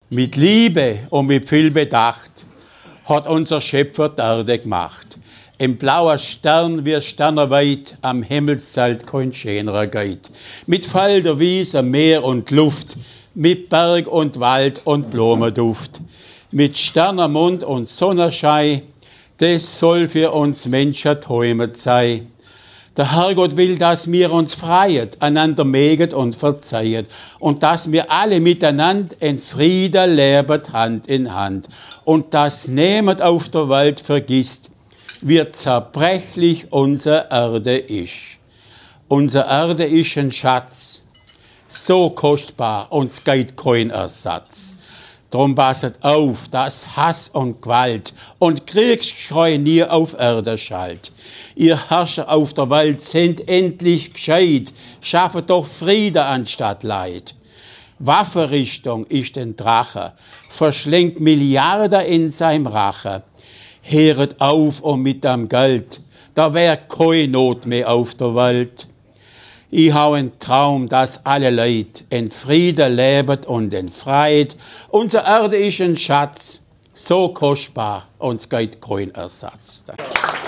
Mit Liebe und mit viel Bedacht hat unser Schöpfer die Erde gemacht. Ein blauer Stern wie Sternerweit, am Himmelszelt kein schönerer geht. Mit Felder, Wiesen, Meer und Luft, mit Berg und Wald und Blumenduft. Mit Sternermond und Sonnenschein, das soll für uns Menschen träumet sein. Der Herrgott will, dass wir uns freien, einander mögen und verzeihen und dass wir alle miteinander in Frieden leben, Hand in Hand. Und dass niemand auf der Welt vergisst, wie zerbrechlich unsere Erde ist. Unsere Erde ist ein Schatz, so kostbar, uns geht kein Ersatz. Drum passet auf, dass Hass und Gewalt und Kriegsschrei nie auf Erde schallt. Ihr Herrscher auf der Welt sind endlich gescheit, schaffet doch Friede anstatt Leid. Waffenrichtung ist ein Drache, verschlingt Milliarden in seinem Rache. Heret auf und mit dem Geld, da wär keine Not mehr auf der Welt. Ich habe einen Traum, dass alle Leute in Frieden leben und in Freiheit. Unsere Erde ist ein Schatz, so kostbar, uns geht kein Ersatz. Danke.